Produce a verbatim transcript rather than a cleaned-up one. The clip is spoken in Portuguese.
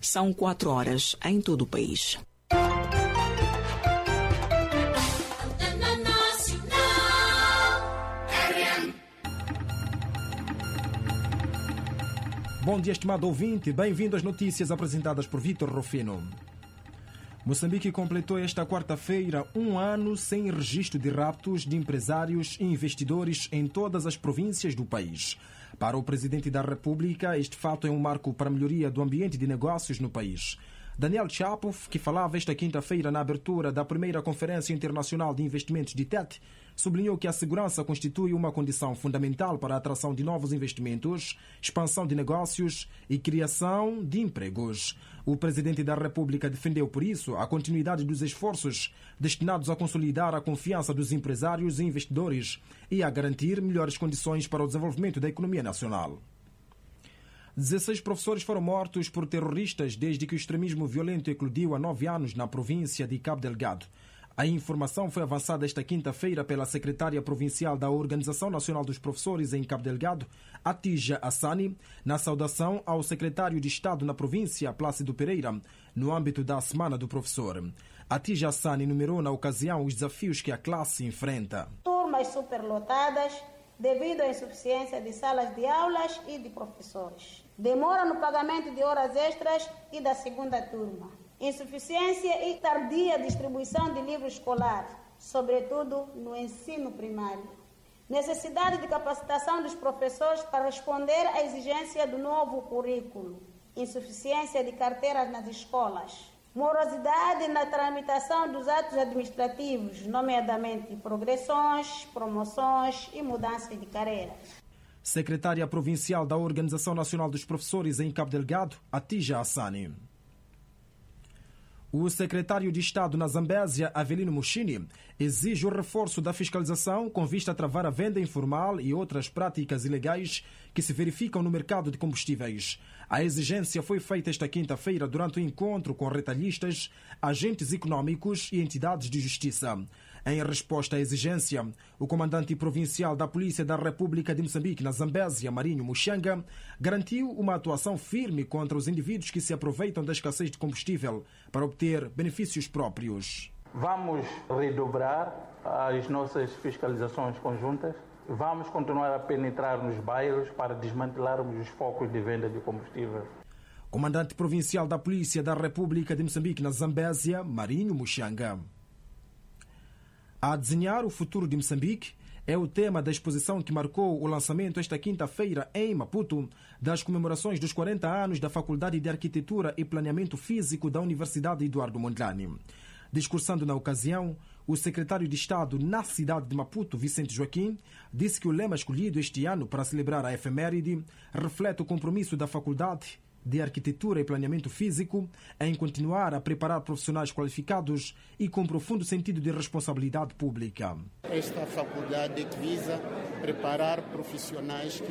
São quatro horas em todo o país. Bom dia, estimado ouvinte. Bem-vindo às notícias apresentadas por Vítor Rufino. Moçambique completou esta quarta-feira um ano sem registro de raptos de empresários e investidores em todas as províncias do país. Para o Presidente da República, este fato é um marco para a melhoria do ambiente de negócios no país. Daniel Chapo, que falava esta quinta-feira na abertura da primeira Conferência Internacional de Investimentos de T E T, sublinhou que a segurança constitui uma condição fundamental para a atração de novos investimentos, expansão de negócios e criação de empregos. O Presidente da República defendeu, por isso, a continuidade dos esforços destinados a consolidar a confiança dos empresários e investidores e a garantir melhores condições para o desenvolvimento da economia nacional. dezesseis professores foram mortos por terroristas desde que o extremismo violento eclodiu há nove anos na província de Cabo Delgado. A informação foi avançada esta quinta-feira pela secretária provincial da Organização Nacional dos Professores em Cabo Delgado, Atija Assani, na saudação ao secretário de Estado na província, Plácido Pereira, no âmbito da Semana do Professor. Atija Assani enumerou na ocasião os desafios que a classe enfrenta. Turmas superlotadas devido à insuficiência de salas de aulas e de professores. Demora no pagamento de horas extras e da segunda turma. Insuficiência e tardia distribuição de livros escolares, sobretudo no ensino primário. Necessidade de capacitação dos professores para responder à exigência do novo currículo. Insuficiência de carteiras nas escolas. Morosidade na tramitação dos atos administrativos, nomeadamente progressões, promoções e mudanças de carreira. Secretária Provincial da Organização Nacional dos Professores em Cabo Delgado, Atija Assani. O secretário de Estado na Zambésia, Avelino Mushini, exige o reforço da fiscalização com vista a travar a venda informal e outras práticas ilegais que se verificam no mercado de combustíveis. A exigência foi feita esta quinta-feira durante o encontro com retalhistas, agentes econômicos e entidades de justiça. Em resposta à exigência, o comandante provincial da Polícia da República de Moçambique na Zambésia, Marinho Muxanga, garantiu uma atuação firme contra os indivíduos que se aproveitam da escassez de combustível para obter benefícios próprios. Vamos redobrar as nossas fiscalizações conjuntas. Vamos continuar a penetrar nos bairros para desmantelarmos os focos de venda de combustível. Comandante provincial da Polícia da República de Moçambique na Zambésia, Marinho Muxanga. A desenhar o futuro de Moçambique é o tema da exposição que marcou o lançamento esta quinta-feira em Maputo das comemorações dos quarenta anos da Faculdade de Arquitetura e Planeamento Físico da Universidade Eduardo Mondlane. Discursando na ocasião, o secretário de Estado na cidade de Maputo, Vicente Joaquim, disse que o lema escolhido este ano para celebrar a efeméride reflete o compromisso da Faculdade de Arquitetura e Planeamento Físico em continuar a preparar profissionais qualificados e com profundo sentido de responsabilidade pública. Esta faculdade visa preparar profissionais que